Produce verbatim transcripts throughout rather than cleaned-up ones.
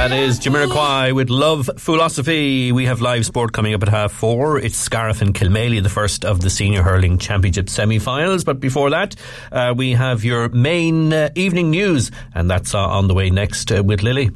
That is Jamiroquai with Love Philosophy. We have live sport coming up at half four. It's Scariff and Kilmaley, the first of the Senior Hurling Championship semi-finals. But before that, uh, we have your main uh, evening news, and that's uh, on the way next uh, with Lily.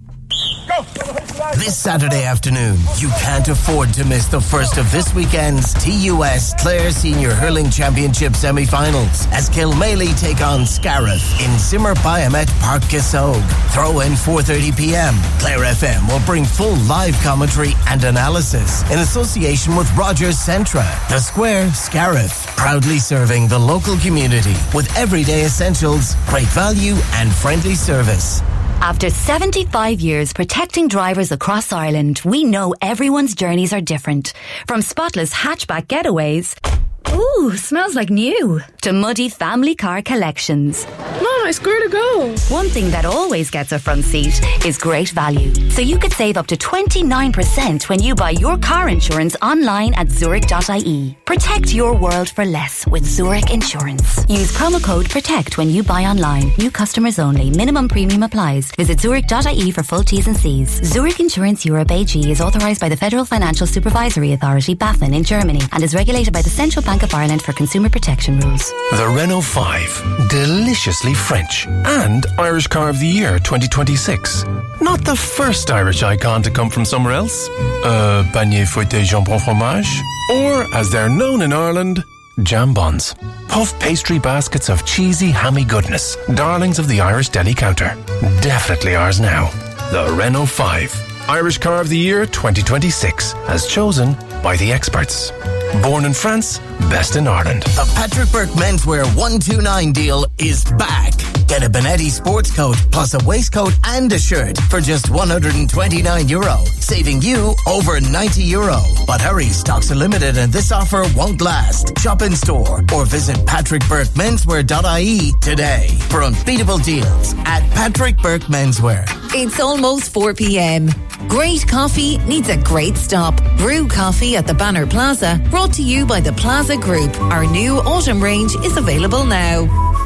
Go! This Saturday afternoon, you can't afford to miss the first of this weekend's T U S Clare Senior Hurling Championship semi-finals as Kilmaley take on Scariff in Zimmer Biomet Park Kissogue. Throw in four thirty p.m. Clare F M will bring full live commentary and analysis in association with Rogers Centra. The Square, Scariff, proudly serving the local community with everyday essentials, great value and friendly service. After seventy-five years protecting drivers across Ireland, we know everyone's journeys are different. From spotless hatchback getaways, ooh, smells like new, to muddy family car collections. Mom, I swear to go. One thing that always gets a front seat is great value. So you could save up to twenty-nine percent when you buy your car insurance online at Zurich dot I E. Protect your world for less with Zurich Insurance. Use promo code PROTECT when you buy online. New customers only. Minimum premium applies. Visit Zurich dot I E for full T's and C's. Zurich Insurance Europe A G is authorised by the Federal Financial Supervisory Authority, BaFin, in Germany, and is regulated by the Central Bank of Ireland for consumer protection rules. The Renault five. Deliciously French. And Irish Car of the Year twenty twenty-six. Not the first Irish icon to come from somewhere else. Uh, Panier Fouetté Jambon Fromage. Or, as they're known in Ireland, jambons. Puff pastry baskets of cheesy, hammy goodness. Darlings of the Irish deli counter. Definitely ours now. The Renault five. Irish Car of the Year twenty twenty-six. As chosen by the experts. Born in France, best in Ireland. The Patrick Burke Menswear one two nine deal is back. Get a Benetti sports coat plus a waistcoat and a shirt for just one hundred twenty-nine euro, saving you over ninety euro. But hurry, stocks are limited and this offer won't last. Shop in store or visit patrick burke menswear dot I E today for unbeatable deals at Patrick Burke Menswear. It's almost four p.m. Great coffee needs a great stop. Brew coffee at the Banner Plaza, brought to you by the Plaza Group. Our new autumn range is available now.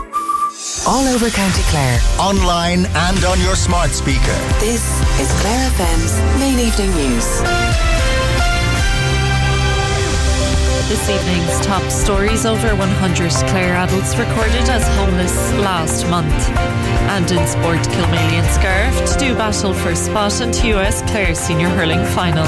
All over County Clare. Online and on your smart speaker. This is Clare F M's main evening news. This evening's top stories: over one hundred Clare adults recorded as homeless last month. And in sport, Kilmaley and Scariff to do battle for spot in T U S Clare Senior Hurling Final.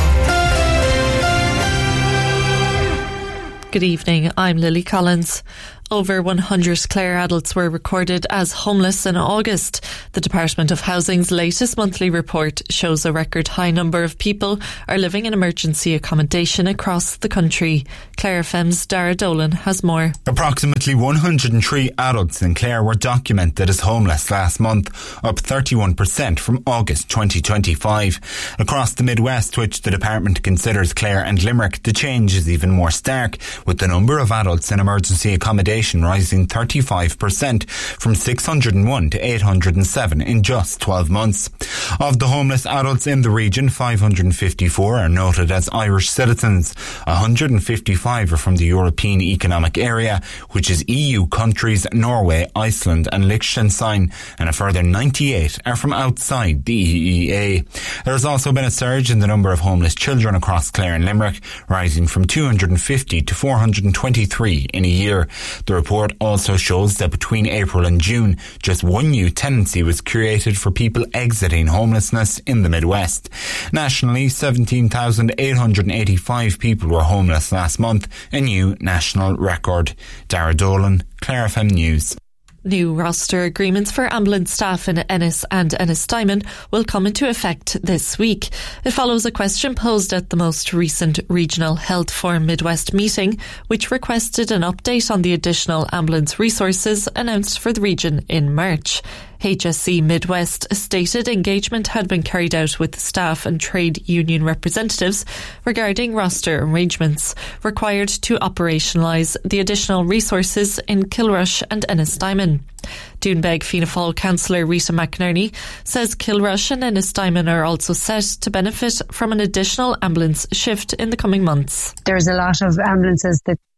Good evening, I'm Lily Collins. Over one hundred Clare adults were recorded as homeless in August. The Department of Housing's latest monthly report shows a record high number of people are living in emergency accommodation across the country. Clare F M's Dara Dolan has more. Approximately one hundred three adults in Clare were documented as homeless last month, up thirty-one percent from August twenty twenty-five. Across the Midwest, which the department considers Clare and Limerick, the change is even more stark, with the number of adults in emergency accommodation rising thirty-five percent from six hundred one to eight hundred seven in just twelve months. Of the homeless adults in the region, five hundred fifty-four are noted as Irish citizens. one hundred fifty-five are from the European Economic Area, which is E U countries Norway, Iceland and Liechtenstein, and a further ninety-eight are from outside the E E A. There has also been a surge in the number of homeless children across Clare and Limerick, rising from two hundred fifty to four hundred twenty-three in a year. The report also shows that between April and June, just one new tenancy was created for people exiting homelessness in the Midwest. Nationally, seventeen thousand eight hundred eighty-five people were homeless last month, a new national record. Dara Dolan, Clare F M News. New roster agreements for ambulance staff in Ennis and Ennistimon will come into effect this week. It follows a question posed at the most recent Regional Health Forum Midwest meeting, which requested an update on the additional ambulance resources announced for the region in March. H S C Midwest stated engagement had been carried out with staff and trade union representatives regarding roster arrangements required to operationalise the additional resources in Kilrush and Ennistimon. Doonbeg Fianna Fáil councillor Rita McInerney says Kilrush and Ennistimon are also set to benefit from an additional ambulance shift in the coming months. There's a lot of ambulances that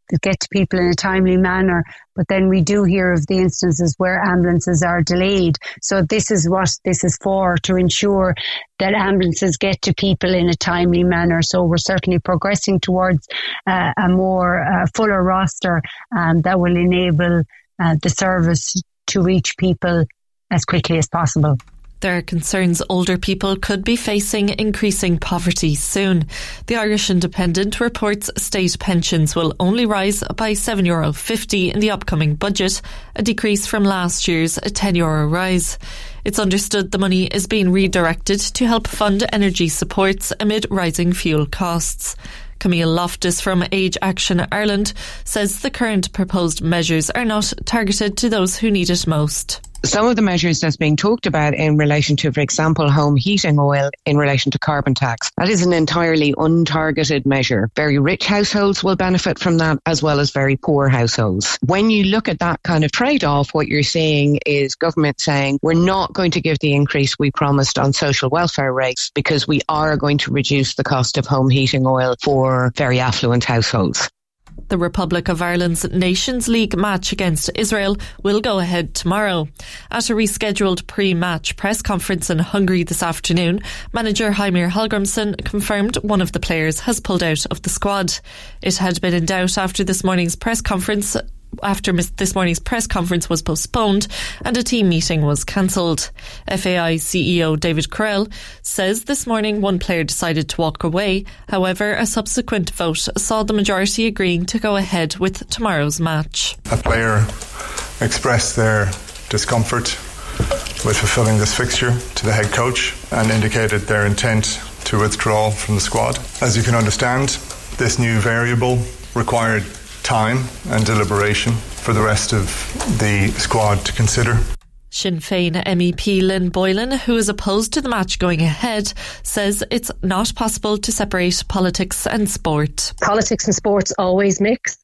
get to people in a timely manner. But then we do hear of the instances where ambulances are delayed. So this is what this is for, to ensure that ambulances get to people in a timely manner. So we're certainly progressing towards uh, a more uh, fuller roster um, that will enable uh, the service to reach people as quickly as possible. There are concerns older people could be facing increasing poverty soon. The Irish Independent reports state pensions will only rise by seven euro fifty in the upcoming budget, a decrease from last year's ten euro rise. It's understood the money is being redirected to help fund energy supports amid rising fuel costs. Camille Loftus from Age Action Ireland says the current proposed measures are not targeted to those who need it most. Some of the measures that's being talked about in relation to, for example, home heating oil in relation to carbon tax, that is an entirely untargeted measure. Very rich households will benefit from that, as well as very poor households. When you look at that kind of trade-off, what you're seeing is government saying we're not going to give the increase we promised on social welfare rates because we are going to reduce the cost of home heating oil for very affluent households. The Republic of Ireland's Nations League match against Israel will go ahead tomorrow. At a rescheduled pre-match press conference in Hungary this afternoon, manager Heimir Hallgrimsson confirmed one of the players has pulled out of the squad. It had been in doubt after this morning's press conference after this morning's press conference was postponed and a team meeting was cancelled. F A I C E O David Carell says this morning one player decided to walk away. However, a subsequent vote saw the majority agreeing to go ahead with tomorrow's match. A player expressed their discomfort with fulfilling this fixture to the head coach and indicated their intent to withdraw from the squad. As you can understand, this new variable required time and deliberation for the rest of the squad to consider. Sinn Féin M E P Lynn Boylan, who is opposed to the match going ahead, says it's not possible to separate politics and sport. Politics and sports always mix.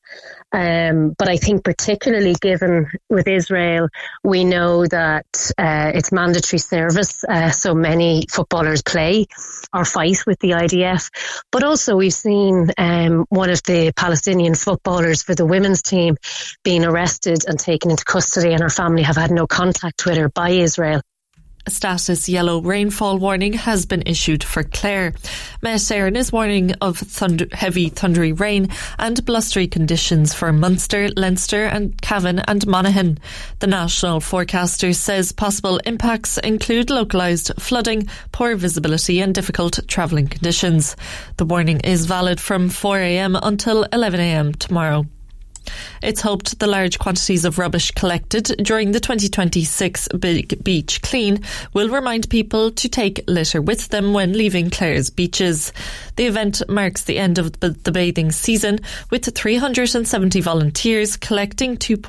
Um, but I think particularly given with Israel, we know that uh, it's mandatory service, uh, so many footballers play or fight with the I D F. But also we've seen um, one of the Palestinian footballers for the women's team being arrested and taken into custody, and her family have had no contact with her by Israel. A status yellow rainfall warning has been issued for Clare. Met Éireann is warning of thunder, heavy thundery rain and blustery conditions for Munster, Leinster and Cavan and Monaghan. The national forecaster says possible impacts include localised flooding, poor visibility and difficult travelling conditions. The warning is valid from four a.m. until eleven a.m. tomorrow. It's hoped the large quantities of rubbish collected during the twenty twenty-six Big Beach Clean will remind people to take litter with them when leaving Clare's beaches. The event marks the end of the bathing season, with three hundred seventy volunteers collecting two